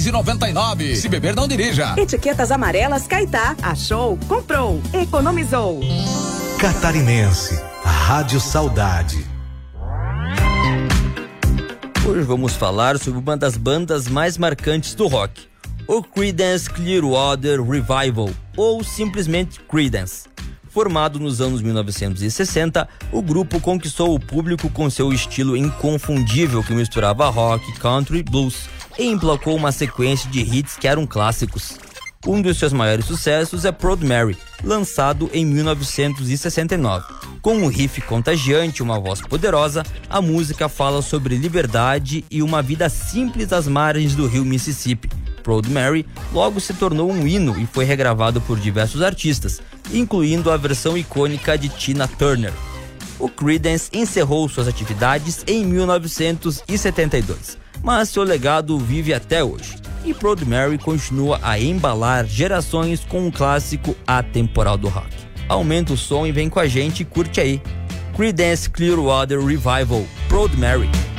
R$10,99. Se beber, não dirija. Etiquetas amarelas Caetá. Achou, comprou, economizou. Catarinense, Rádio Saudade. Hoje vamos falar sobre uma das bandas mais marcantes do rock, o Creedence Clearwater Revival, ou simplesmente Creedence. Formado nos anos 1960, o grupo conquistou o público com seu estilo inconfundível que misturava rock, country e blues, e emplacou uma sequência de hits que eram clássicos. Um dos seus maiores sucessos é Proud Mary, lançado em 1969. Com um riff contagiante e uma voz poderosa, a música fala sobre liberdade e uma vida simples às margens do rio Mississippi. Proud Mary logo se tornou um hino e foi regravado por diversos artistas, incluindo a versão icônica de Tina Turner. O Creedence encerrou suas atividades em 1972, mas seu legado vive até hoje. E Proud Mary continua a embalar gerações com um clássico atemporal do rock. Aumenta o som e vem com a gente e curte aí. Creedence Clearwater Revival, Proud Mary.